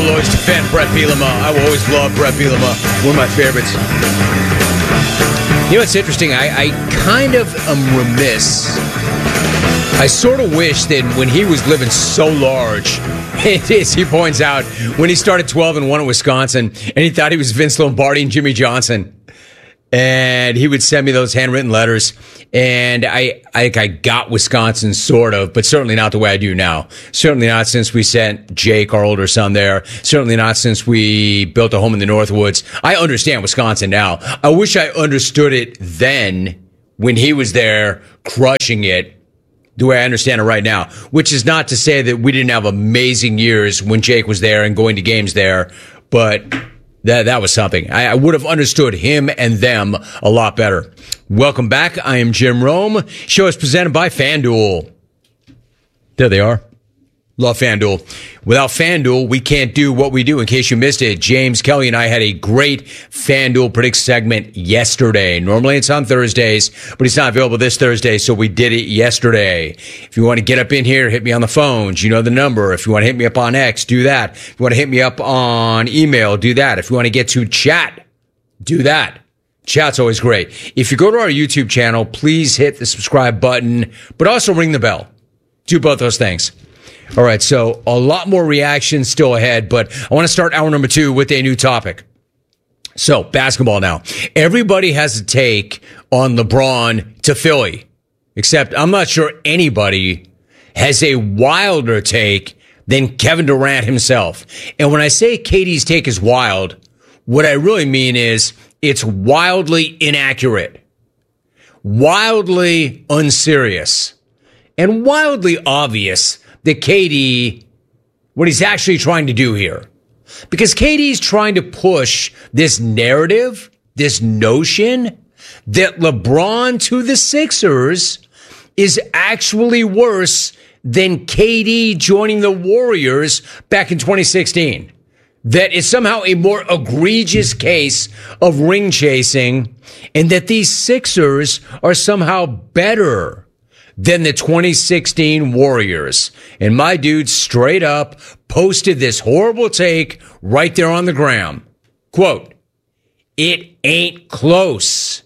will always defend Brett Bielema. I will always love Brett Bielema. One of my favorites. You know what's interesting? I kind of am remiss. I sort of wish that when he was living so large, as he points out, when he started 12-1 at Wisconsin, and he thought he was Vince Lombardi and Jimmy Johnson, and he would send me those handwritten letters, and I got Wisconsin sort of, but certainly not the way I do now. Certainly not since we sent Jake, our older son, there. Certainly not since we built a home in the Northwoods. I understand Wisconsin now. I wish I understood it then when he was there crushing it the way I understand it right now, which is not to say that we didn't have amazing years when Jake was there and going to games there, but that was something. I would have understood him and them a lot better. Welcome back. I am Jim Rome. Show is presented by FanDuel. There they are. Love FanDuel. Without FanDuel, we can't do what we do. In case you missed it, James Kelly and I had a great FanDuel Predict segment yesterday. Normally it's on Thursdays, but it's not available this Thursday, so we did it yesterday. If you want to get up in here, hit me on the phones. You know the number. If you want to hit me up on X, do that. If you want to hit me up on email, do that. If you want to get to chat, do that. Chat's always great. If you go to our YouTube channel, please hit the subscribe button, but also ring the bell. Do both those things. All right, so a lot more reactions still ahead, but I want to start hour number 2 with a new topic. So, basketball now. Everybody has a take on LeBron to Philly, except I'm not sure anybody has a wilder take than Kevin Durant himself. And when I say KD's take is wild, what I really mean is it's wildly inaccurate, wildly unserious, and wildly obvious that KD, what he's actually trying to do here. Because KD's trying to push this narrative, this notion that LeBron to the Sixers is actually worse than KD joining the Warriors back in 2016. That is somehow a more egregious case of ring chasing, and that these Sixers are somehow better than the 2016 Warriors. And my dude straight up posted this horrible take right there on the gram. Quote, "It ain't close.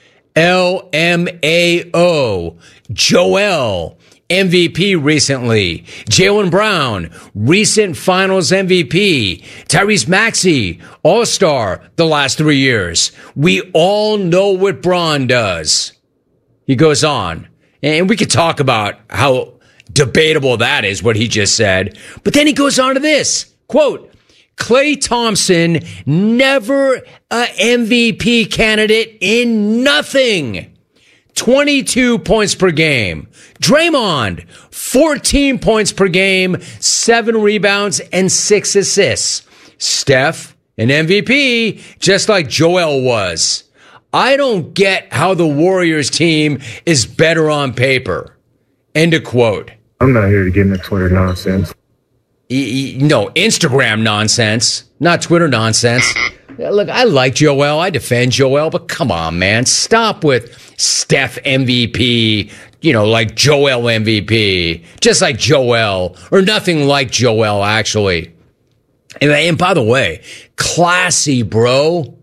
LMAO. Joel, MVP recently. Jaylen Brown, recent finals MVP. Tyrese Maxey, all-star the last 3 years. We all know what Bron does." He goes on. And we could talk about how debatable that is, what he just said. But then he goes on to this, quote, "Klay Thompson, never a MVP candidate in nothing. 22 points per game. Draymond, 14 points per game, 7 rebounds, and 6 assists. Steph, an MVP, just like Joel was. I don't get how the Warriors team is better on paper." End of quote. I'm not here to get into Twitter nonsense. No, Instagram nonsense, not Twitter nonsense. Look, I like Joel. I defend Joel, but come on, man. Stop with Steph MVP, like Joel MVP. Just like Joel, or nothing like Joel, actually. And by the way, classy, bro.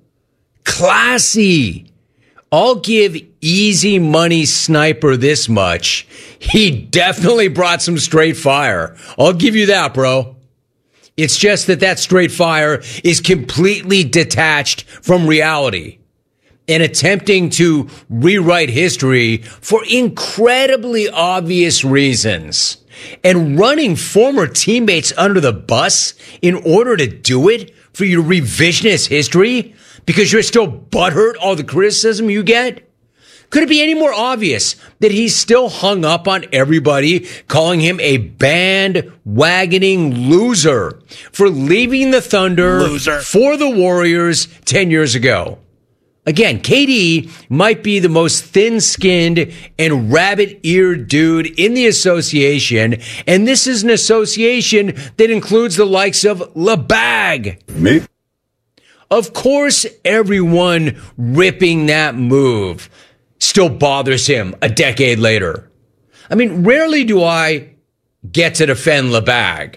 Classy. I'll give Easy Money Sniper this much. He definitely brought some straight fire. I'll give you that, bro. It's just that straight fire is completely detached from reality and attempting to rewrite history for incredibly obvious reasons and running former teammates under the bus in order to do it for your revisionist history. Because you're still butthurt all the criticism you get? Could it be any more obvious that he's still hung up on everybody calling him a bandwagoning loser for leaving the Thunder for the Warriors 10 years ago? Again, KD might be the most thin-skinned and rabbit-eared dude in the association, and this is an association that includes the likes of LeBag. Me? Of course, everyone ripping that move still bothers him a decade later. I mean, rarely do I get to defend LeBag,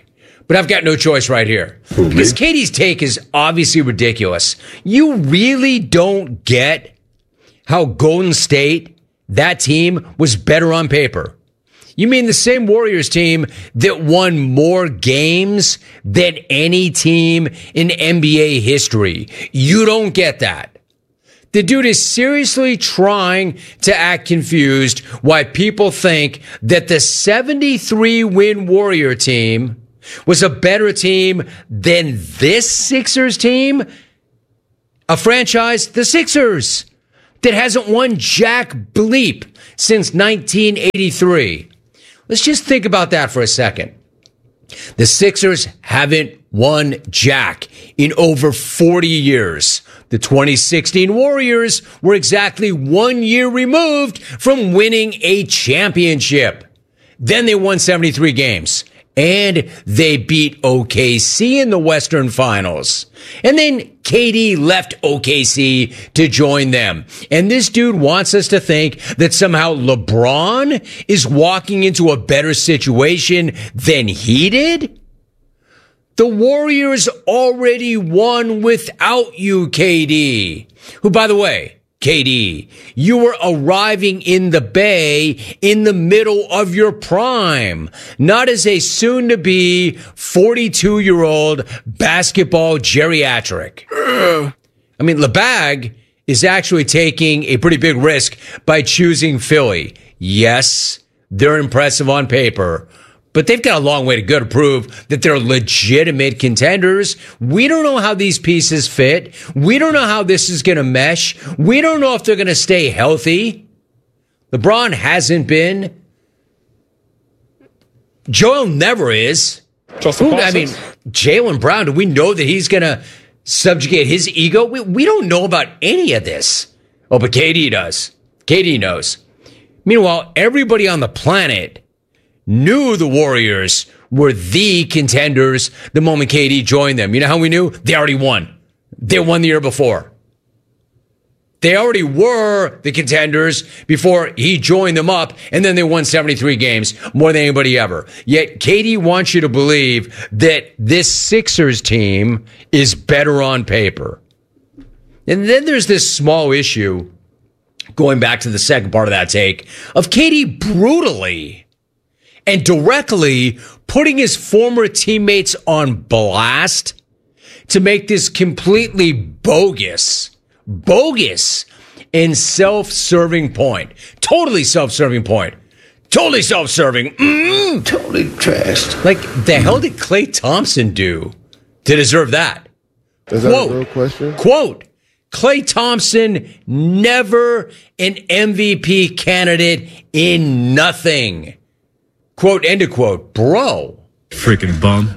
but I've got no choice right here. Because Katie's take is obviously ridiculous. You really don't get how Golden State, that team, was better on paper. You mean the same Warriors team that won more games than any team in NBA history? You don't get that. The dude is seriously trying to act confused why people think that the 73-win Warrior team was a better team than this Sixers team? A franchise, the Sixers, that hasn't won jack bleep since 1983. Let's just think about that for a second. The Sixers haven't won jack in over 40 years. The 2016 Warriors were exactly 1 year removed from winning a championship. Then they won 73 games. And they beat OKC in the Western Finals. And then KD left OKC to join them. And this dude wants us to think that somehow LeBron is walking into a better situation than he did? The Warriors already won without you, KD. Who, by the way, KD, you were arriving in the Bay in the middle of your prime, not as a soon-to-be 42-year-old basketball geriatric. I mean, LeBag is actually taking a pretty big risk by choosing Philly. Yes, they're impressive on paper, but they've got a long way to go to prove that they're legitimate contenders. We don't know how these pieces fit. We don't know how this is going to mesh. We don't know if they're going to stay healthy. LeBron hasn't been. Joel never is. I mean, Jaylen Brown, do we know that he's going to subjugate his ego? We don't know about any of this. Oh, but KD does. KD knows. Meanwhile, everybody on the planet knew the Warriors were the contenders the moment KD joined them. You know how we knew? They already won. They won the year before. They already were the contenders before he joined them up, and then they won 73 games, more than anybody ever. Yet KD wants you to believe that this Sixers team is better on paper. And then there's this small issue, going back to the second part of that take, of KD brutally and directly putting his former teammates on blast to make this completely bogus and self-serving point. Totally self-serving point. Totally self-serving. Totally trashed. Like, the hell did Klay Thompson do to deserve that? Is that a real question? Quote, Klay Thompson, never an MVP candidate in nothing. Quote, end of quote. Bro. Freaking bum.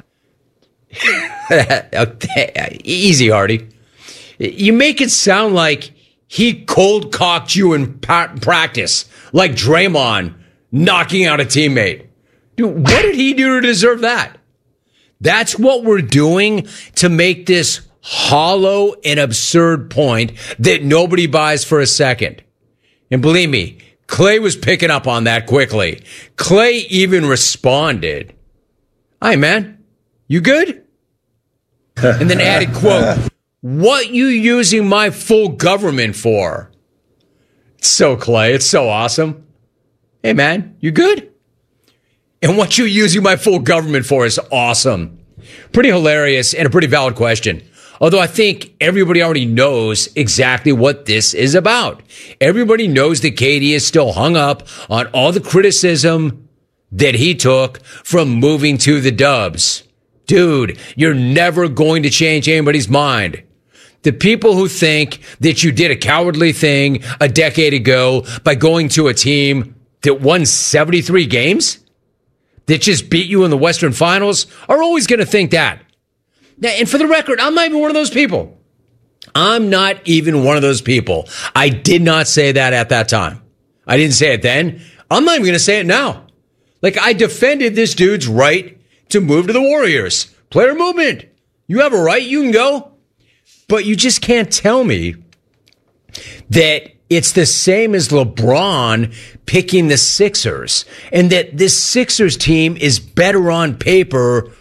Easy, Hardy. You make it sound like he cold-cocked you in practice, like Draymond knocking out a teammate. Dude, what did he do to deserve that? That's what we're doing to make this hollow and absurd point that nobody buys for a second. And believe me, Klay was picking up on that quickly. Klay even responded, "Hi, man, you good?" And then added, quote, "What you using my full government for?" It's so Klay. It's so awesome. Hey, man, you good? And what you using my full government for is awesome. Pretty hilarious and a pretty valid question. Although I think everybody already knows exactly what this is about. Everybody knows that KD is still hung up on all the criticism that he took from moving to the Dubs. Dude, you're never going to change anybody's mind. The people who think that you did a cowardly thing a decade ago by going to a team that won 73 games, that just beat you in the Western Finals, are always going to think that. Now, and for the record, I'm not even one of those people. I'm not even one of those people. I did not say that at that time. I didn't say it then. I'm not even going to say it now. Like, I defended this dude's right to move to the Warriors. Player movement. You have a right. You can go. But you just can't tell me that it's the same as LeBron picking the Sixers and that this Sixers team is better on paper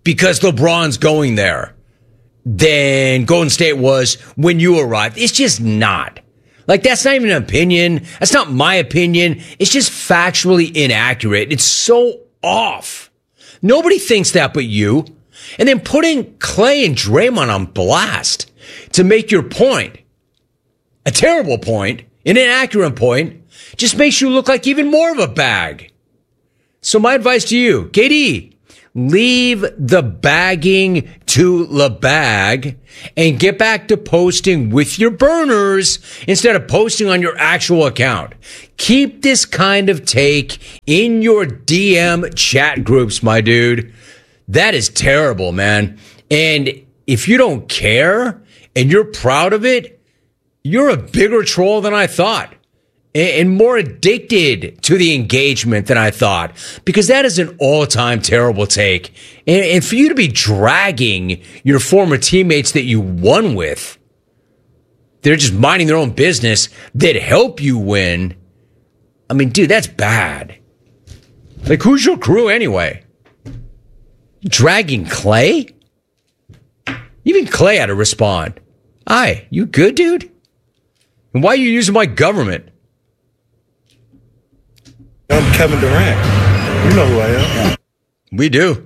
because LeBron's going there than Golden State was when you arrived. It's just not. Like, that's not even an opinion. That's not my opinion. It's just factually inaccurate. It's so off. Nobody thinks that but you. And then putting Clay and Draymond on blast to make your point, a terrible point, an inaccurate point, just makes you look like even more of a bag. So my advice to you, KD, leave the bagging to the bag and get back to posting with your burners instead of posting on your actual account. Keep this kind of take in your DM chat groups, my dude. That is terrible, man. And if you don't care and you're proud of it, you're a bigger troll than I thought. And more addicted to the engagement than I thought, because that is an all-time terrible take. And for you to be dragging your former teammates that you won with, they're just minding their own business, that help you win. I mean, dude, that's bad. Like, who's your crew anyway? Dragging Clay? Even Clay had to respond. Hi, you good, dude? And why are you using my government? I'm Kevin Durant. You know who I am. We do.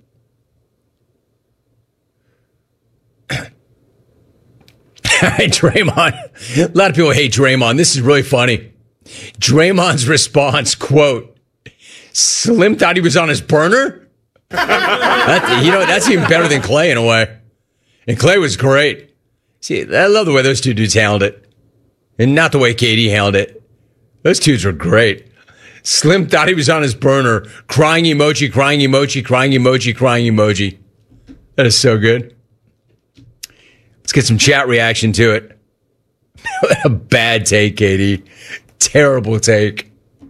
Draymond. A lot of people hate Draymond. This is really funny. Draymond's response, quote, Slim thought he was on his burner? That's even better than Clay in a way. And Clay was great. See, I love the way those two dudes handled it. And not the way KD handled it. Those dudes were great. Slim thought he was on his burner. Crying emoji, crying emoji, crying emoji, crying emoji. That is so good. Let's get some chat reaction to it. A bad take, KD. Terrible take.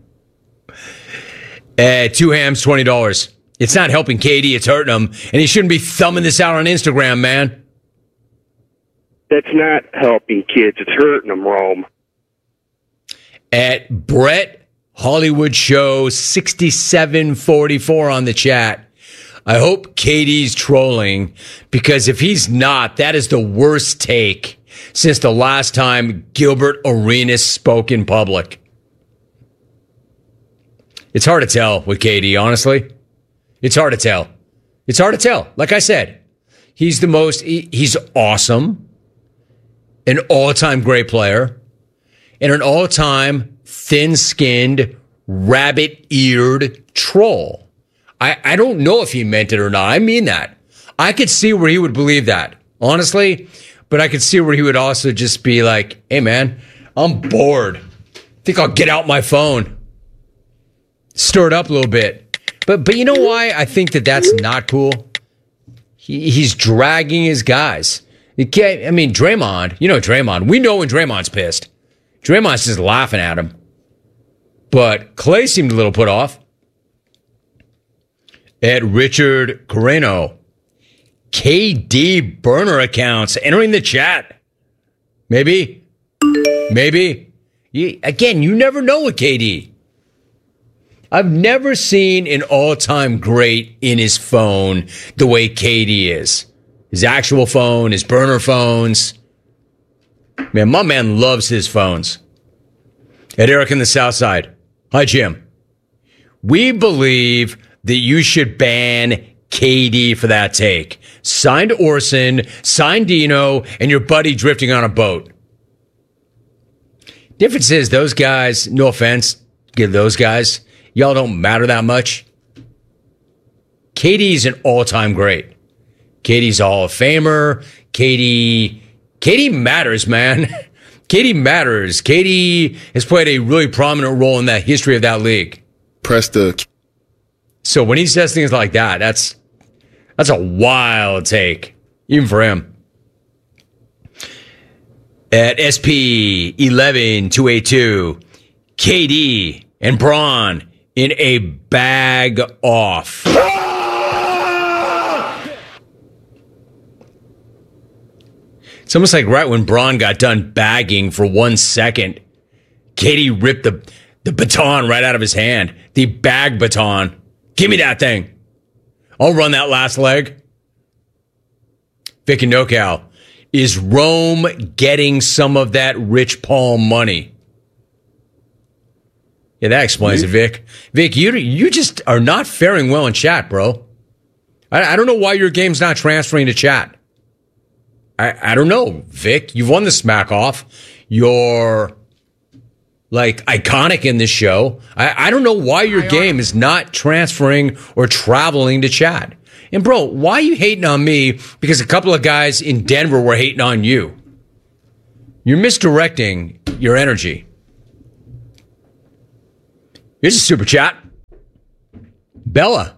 2 hams, $20. It's not helping KD, it's hurting him. And he shouldn't be thumbing this out on Instagram, man. That's not helping kids. It's hurting them, Rome. At Brett Hollywood Show 6744 on the chat. I hope KD's trolling, because if he's not, that is the worst take since the last time Gilbert Arenas spoke in public. It's hard to tell with KD, honestly. It's hard to tell. It's hard to tell. Like I said, he's awesome, an all-time great player, and an all-time thin-skinned, rabbit-eared troll. I don't know if he meant it or not. I mean that. I could see where he would believe that, honestly, but I could see where he would also just be like, hey, man, I'm bored. Think I'll get out my phone. Stir it up a little bit. But you know why I think that that's not cool? He's dragging his guys. Draymond, Draymond. We know when Draymond's pissed. Draymond's just laughing at him. But Clay seemed a little put off. At Richard Carreno, KD burner accounts entering the chat. Maybe. Again, you never know with KD. I've never seen an all-time great in his phone the way KD is. His actual phone, his burner phones. Man, my man loves his phones. At Eric in the South Side. Hi, Jim. We believe that you should ban KD for that take. Signed Orson, signed Dino, and your buddy drifting on a boat. Difference is, those guys, no offense, give those guys, y'all don't matter that much. KD's an all-time great. KD's a Hall of Famer. KD matters, man. KD matters. KD has played a really prominent role in the history of that league. So when he says things like that, that's a wild take, even for him. At SP 11282, KD and Braun in a bag off. It's almost like right when Braun got done bagging for 1 second, KD ripped the baton right out of his hand. The bag baton. Give me that thing. I'll run that last leg. Vic and NoCal. Is Rome getting some of that Rich Paul money? Yeah, that explains it, Vic. Vic, you just are not faring well in chat, bro. I don't know why your game's not transferring to chat. I don't know, Vic. You've won the smack off. You're like iconic in this show. I don't know why your game is not transferring or traveling to chat. And bro, why are you hating on me? Because a couple of guys in Denver were hating on you. You're misdirecting your energy. Here's a super chat. Bella,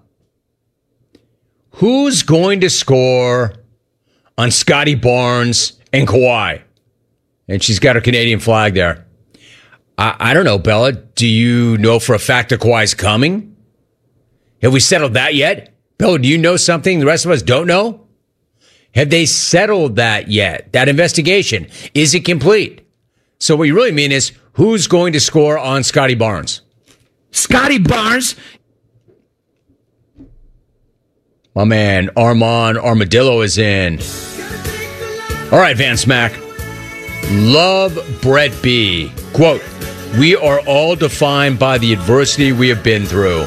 who's going to score on Scotty Barnes and Kawhi? And she's got her Canadian flag there. I don't know, Bella. Do you know for a fact that Kawhi's coming? Have we settled that yet? Bella, do you know something the rest of us don't know? Have they settled that yet? That investigation? Is it complete? So what you really mean is, who's going to score on Scotty Barnes? Scotty Barnes? My man, Armand Armadillo is in. All right, Van Smack. Love Brett B. Quote, we are all defined by the adversity we have been through.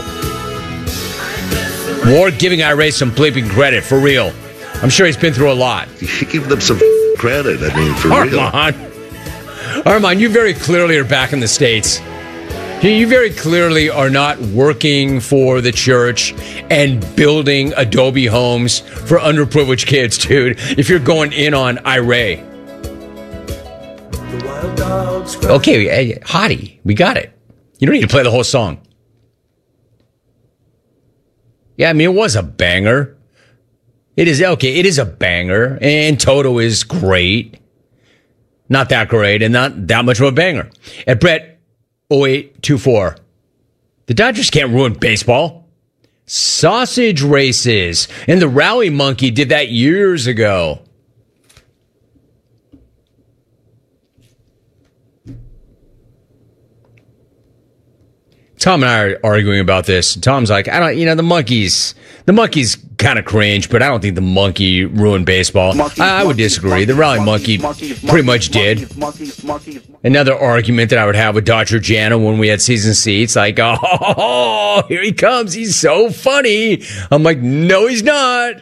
Ward giving Ira some bleeping credit, for real. I'm sure he's been through a lot. You give them some credit, I mean, for real. Armand, you very clearly are back in the States. You very clearly are not working for the church and building Adobe homes for underprivileged kids, dude, if you're going in on Ira. Okay, Hottie, we got it. You don't need to play the whole song. Yeah, I mean, it was a banger. It is, okay, it is a banger. And Toto is great. Not that great and not that much of a banger. At Brett 0824, the Dodgers can't ruin baseball. Sausage races. And the Rally Monkey did that years ago. Tom and I are arguing about this. Tom's like, the monkeys kind of cringe, but I don't think the monkey ruined baseball. I would disagree. The Rally Monkey pretty much did. Another argument that I would have with Dr. Jana when we had season seats, like, oh, here he comes. He's so funny. I'm like, no, he's not.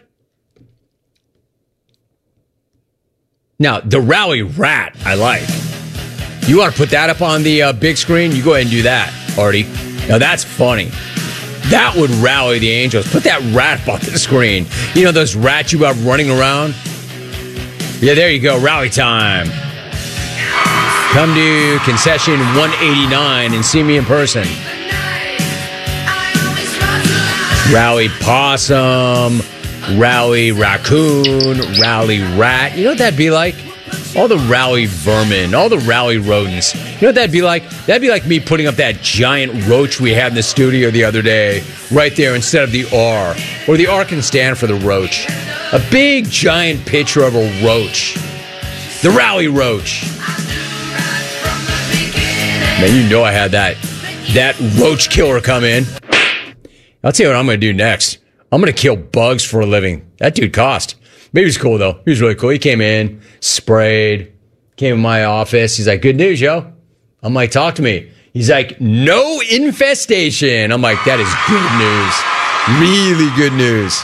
Now, the Rally Rat, I like. You want to put that up on the big screen? You go ahead and do that, Artie. Now, that's funny. That would rally the Angels. Put that rat up on the screen. You know those rats you got running around? Yeah, there you go. Rally time. Come to concession 189 and see me in person. Rally possum, rally raccoon, rally rat. You know what that'd be like? All the rally vermin, all the rally rodents. You know what that'd be like? That'd be like me putting up that giant roach we had in the studio the other day, right there instead of the R. Or the R can stand for the roach. A big, giant picture of a roach. The rally roach. Man, you know I had that roach killer come in. I'll tell you what I'm going to do next. I'm going to kill bugs for a living. That dude cost. Maybe he was cool, though. He was really cool. He came in, sprayed, came in my office. He's like, good news, yo. I'm like, talk to me. He's like, no infestation. I'm like, that is good news. Really good news.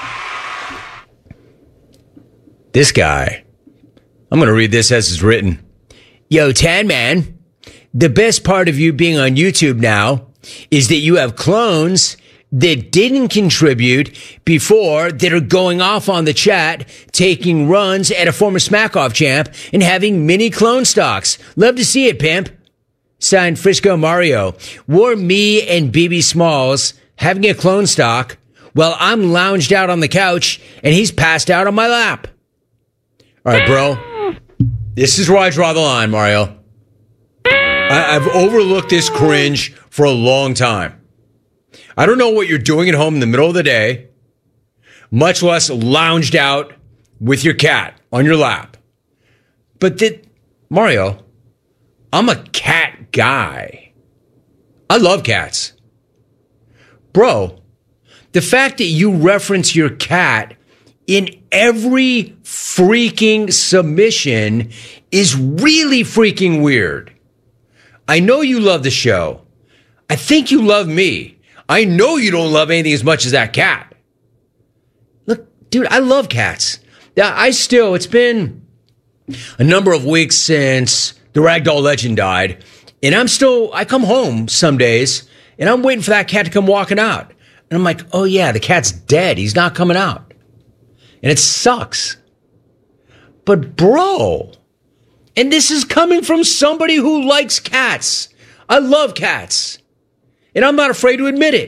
This guy, I'm going to read this as it's written. Yo, Tan Man, the best part of you being on YouTube now is that you have clones that didn't contribute before that are going off on the chat, taking runs at a former Smack-Off champ and having mini clone stocks. Love to see it, pimp. Signed, Frisco Mario. Were me and BB Smalls having a clone stock while I'm lounged out on the couch and he's passed out on my lap. All right, bro. This is where I draw the line, Mario. I've overlooked this cringe for a long time. I don't know what you're doing at home in the middle of the day, much less lounged out with your cat on your lap. But Mario, I'm a cat guy. I love cats. Bro, the fact that you reference your cat in every freaking submission is really freaking weird. I know you love the show. I think you love me. I know you don't love anything as much as that cat. Look, dude, I love cats. It's been a number of weeks since the Ragdoll legend died, and I come home some days, and I'm waiting for that cat to come walking out. And I'm like, oh yeah, the cat's dead. He's not coming out. And it sucks. But bro, and this is coming from somebody who likes cats. I love cats. And I'm not afraid to admit it.